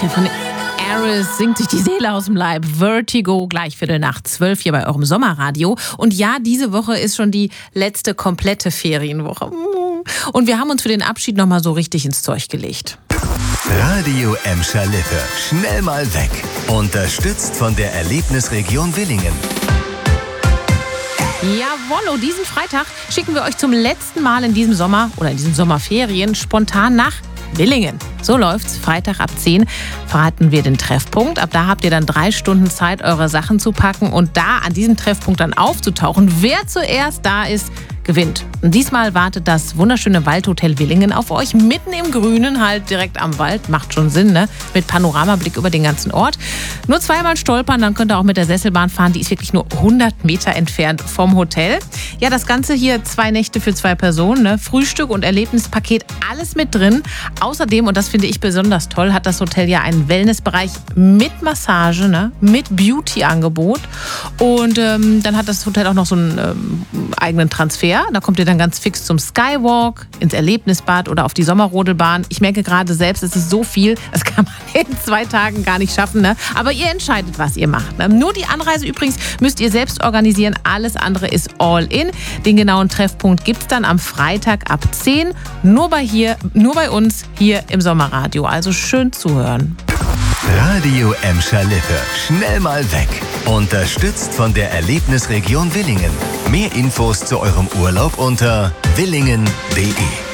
Hier von Aris singt sich die Seele aus dem Leib. Vertigo, gleich 11:45 hier bei eurem Sommerradio. Und ja, diese Woche ist schon die letzte komplette Ferienwoche. Und wir haben uns für den Abschied nochmal so richtig ins Zeug gelegt. Radio Emscher Lippe. Schnell mal weg. Unterstützt von der Erlebnisregion Willingen. Jawollo, diesen Freitag schicken wir euch zum letzten Mal in diesem Sommer oder in diesen Sommerferien spontan nach Willingen. So läuft's. Freitag ab 10 verraten wir den Treffpunkt. Ab da habt ihr dann 3 Stunden Zeit, eure Sachen zu packen und da an diesem Treffpunkt dann aufzutauchen. Wer zuerst da ist, gewinnt. Und diesmal wartet das wunderschöne Waldhotel Willingen auf euch. Mitten im Grünen, halt direkt am Wald. Macht schon Sinn, ne? Mit Panoramablick über den ganzen Ort. Nur zweimal stolpern, dann könnt ihr auch mit der Sesselbahn fahren. Die ist wirklich nur 100 Meter entfernt vom Hotel. Ja, das Ganze hier 2 Nächte für 2 Personen. Ne? Frühstück und Erlebnispaket, alles mit drin. Außerdem, und das finde ich besonders toll, hat das Hotel ja einen Wellnessbereich mit Massage, ne? Mit Beauty-Angebot. Und dann hat das Hotel auch noch so einen eigenen Transfer. Da kommt ihr dann ganz fix zum Skywalk, ins Erlebnisbad oder auf die Sommerrodelbahn. Ich merke gerade selbst, es ist so viel, das kann man in 2 Tagen gar nicht schaffen. Ne? Aber ihr entscheidet, was ihr macht. Ne? Nur die Anreise übrigens müsst ihr selbst organisieren. Alles andere ist all in. Den genauen Treffpunkt gibt es dann am Freitag ab 10. Nur bei uns hier im Sommerradio. Also schön zuhören. Radio Emscher Lippe. Schnell mal weg. Unterstützt von der Erlebnisregion Willingen. Mehr Infos zu eurem Urlaub unter willingen.de.